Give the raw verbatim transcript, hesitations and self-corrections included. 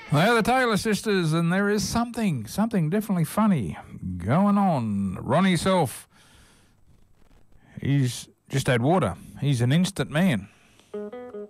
They're the Taylor sisters, and there is something, something definitely funny going on. Ronnie Self, he's just had water. He's an instant man.